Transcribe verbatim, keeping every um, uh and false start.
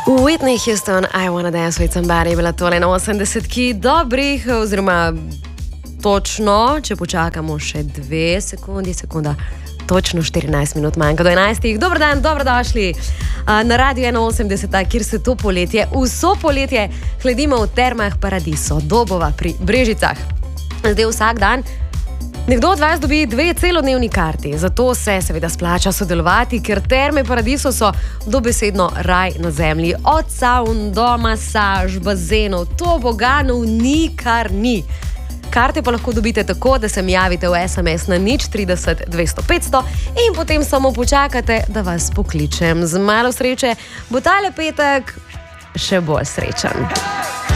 Whitney Houston, I Wanna Dance With Somebody, je bila tole na osemdesetki dobrih, oziroma točno, če počakamo še dve sekundi, sekunda, točno štirinajst minut manjka do enajstih. Dober dan, dobrodošli na Radio ena osemdeset, kjer se to poletje, vso poletje, hladimo v termah Paradiso, Dobova pri Brežicah. Zdaj vsak dan nekdo od vas dobi dve celodnevni karti, zato se seveda splača sodelovati, ker terme Paradiso so dobesedno raj na zemlji. Od savn do masaž, bazenov, toboganov ni kar ni. Karte pa lahko dobite tako, da se mi javite v es em es na nič trideset dvesto petsto in potem samo počakate, da vas pokličem. Z malo sreče bo tale petek še bolj srečen.